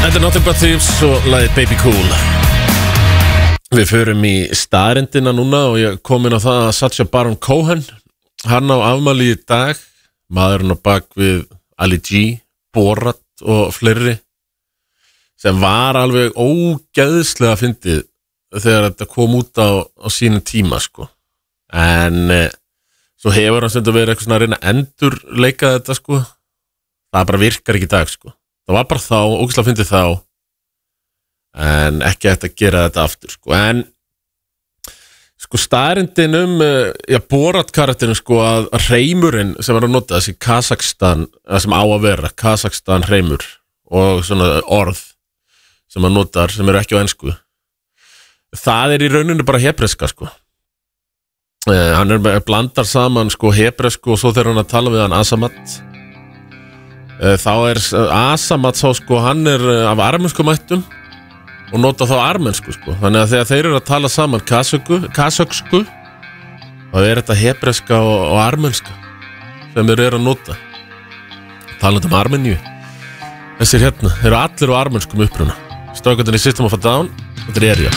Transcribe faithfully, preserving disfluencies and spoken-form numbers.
Þetta er Nothing But Thieves og lagið Baby Cool. Við förum í staðrindina núna og ég kom inn á það að Sacha Baron Cohen, hann á afmæli í dag, maðurinn á bak við Ali G, Borat og fleiri, sem var alveg ógeðslega fyndið þegar þetta kom út á, á sínum tíma, sko. En eh, svo hefur hann sem þetta verið eitthvað svona að reyna að endurleika þetta, sko. Það bara virkar ekki í dag, sko. Það var bara þá, ógeðslega fyndið þá, en ekki hægt að gera þetta aftur, sko. En sko staðrindin um já, Borat karakterinn, sko, að hreimurinn sem er að nota þessi Kazakstan, sem á að vera Kazakstan hreimur og svona orð sem hann notar sem eru ekki á ensku, það er í rauninu bara hebreska, sko. eh, hann er blandar saman, sko, hebresku og svo þegar hann að tala við hann Azamat, eh, þá er Azamat sá, sko, hann er af armenskum ættum og nota þá armensku, sko. Þannig að þegar þeir eru að tala saman kazaksku, kazaksku þá er þetta hebreska og, og armenska sem þeir eru að nota. Talandi um Armeníu, þessir hérna, þeir eru allir á armenskum uppruna. Strákarnir í System of a Down, þetta er Area.